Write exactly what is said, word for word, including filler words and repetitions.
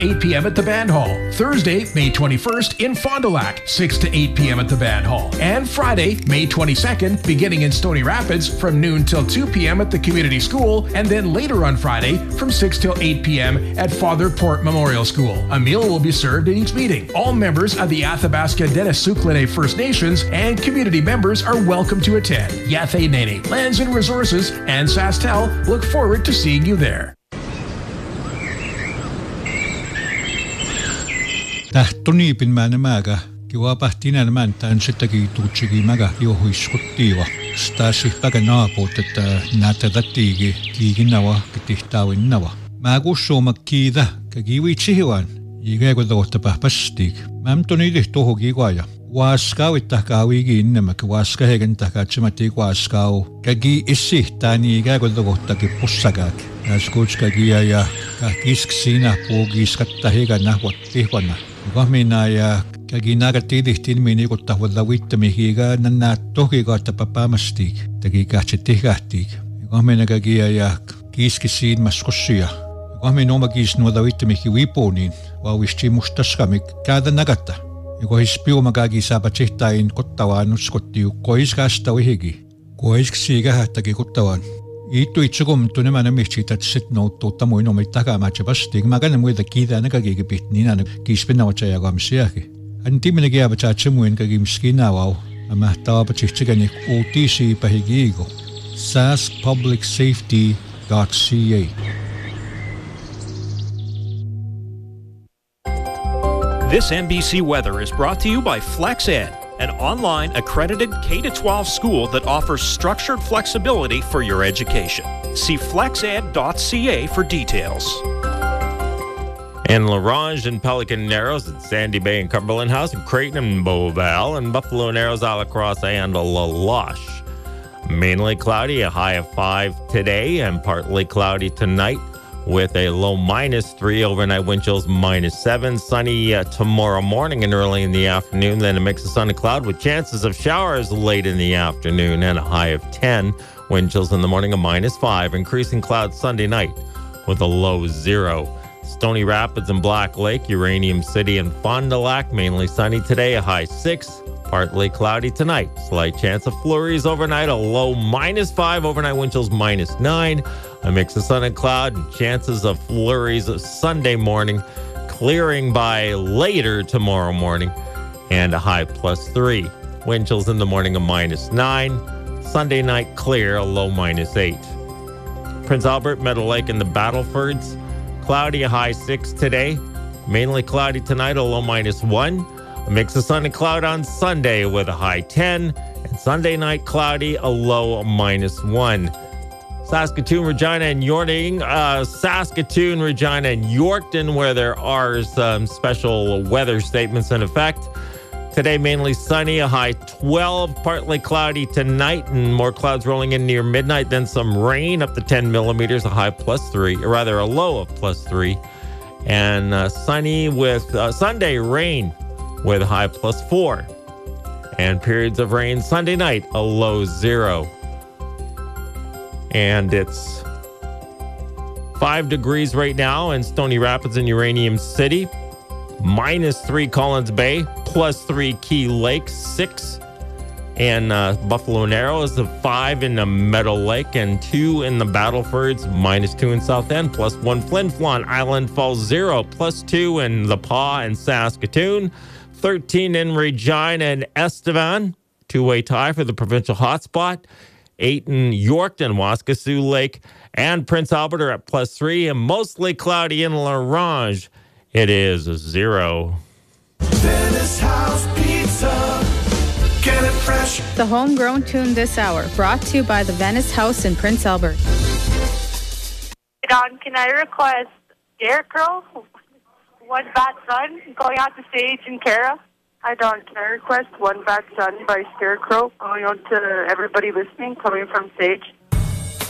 eight p.m. at the Band Hall. Thursday, May twenty-first in Fond du Lac, six to eight p.m. at the Band Hall. And Friday, May twenty-second, beginning in Stony Rapids from noon till two p.m. at the Community School, and then later on Friday from six till eight p.m. at Father Port Memorial School. A meal will be served in each meeting. All members of the Athabasca Dennisukline First Nations and community members are welcome to attend. Yatheh Nene, Lands and Resources, and SaskTel look forward to seeing you there. Tahtoni pin manamaga kiwa pahtina naman tan sitagi tuchigi maga yohuiskuttiwa stasi paga naapot että natadatti kiginawa kitihtaawinnawa maagussoma kiida kagiwitsihiwan igago dottapa pastig mamtoni lihtoho giwaya waskau ittahkaawigi innamak waskahegen tahkaatsimati waskau kagi issihtaani igago dottaki pussagaak askutskagia ja kisksinah puugiskattahiga nahwattihwana Kahmina ja kaginaga tidihtin mini kutta walla wittamihiga nannaattohi kautta papamastig tagi kahtsitihkahtig kahmina kagia ja kiiskisiin maskossia kahmin oma kiisnuoda wittamihi wipuuniin vauisti mustaskamik kaada nagatta ja hispiuma kagi saapatihtain kottavaan uskottiu koiskasta uhigi koisksiga tagi kottavaan Itu itsukum tunemana mihchitat sit no totta muin omit takamaatsa pastig magana muida kiida nagagigi pitnina kiispinnavatsa jagamisiahi. Antimina giavatsa muin kagimskinawau ama taapatihtigani uutisi pahigiigo. sask public safety dot c a. This N B C weather is brought to you by FlexEd, an online accredited K twelve school that offers structured flexibility for your education. See flexed dot c a for details. In La Ronge and Pelican Narrows, and Sandy Bay and Cumberland House, and Creighton and Beauval, and Buffalo Narrows, Alacrosse, and La Loche. Mainly cloudy, a high of five today, and partly cloudy tonight, with a low minus three, overnight wind chills minus seven. Sunny uh, tomorrow morning and early in the afternoon, then a mix of sun and cloud with chances of showers late in the afternoon, and a high of ten. Wind chills in the morning, a minus five. Increasing clouds Sunday night with a low zero. Stony Rapids and Black Lake, Uranium City and Fond du Lac, mainly sunny today, a high six. Partly cloudy tonight. Slight chance of flurries overnight, a low minus five. Overnight wind chills minus nine. A mix of sun and cloud and chances of flurries of Sunday morning, clearing by later tomorrow morning, and a high plus three. Wind chills in the morning, a minus nine. Sunday night clear, a low minus eight. Prince Albert, Meadow Lake, and the Battlefords, cloudy, a high six today. Mainly cloudy tonight, a low minus one. A mix of sun and cloud on Sunday with a high ten. And Sunday night cloudy, a low minus one. Saskatoon, Regina, and Yorkton. Uh, Saskatoon, Regina, and Yorkton, where there are some special weather statements in effect. Today, mainly sunny, a high twelve. Partly cloudy tonight, and more clouds rolling in near midnight. Then some rain up to ten millimeters, a high plus three, or rather a low of plus three. And uh, sunny with uh, Sunday rain with a high plus four. And periods of rain Sunday night, a low zero. And it's five degrees right now in Stony Rapids and Uranium City. Minus three Collins Bay, plus three Key Lake, six in uh, Buffalo Narrows, a five in the Meadow Lake, and two in the Battlefords, minus two in South End, plus one Flin Flon, Island Falls, zero, plus two in La Pas and Saskatoon, thirteen in Regina and Estevan, two-way tie for the provincial hotspot, eight in Yorkton, Waskesiu Lake, and Prince Albert are at plus three, and mostly cloudy in La Ronge. It is a zero. Venice House Pizza. Get it fresh. The homegrown tune this hour, brought to you by the Venice House in Prince Albert. Don, can I request Scarecrow, One Bad Sun, going out to stage in Cara? Hi, Don. Can I request One Bad Sun by Scarecrow, going out to everybody listening, coming from stage?